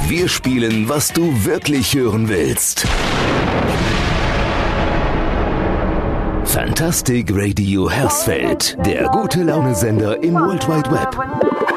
Wir spielen, was du wirklich hören willst. Fantastic Radio Hersfeld, der gute Laune-Sender im World Wide Web.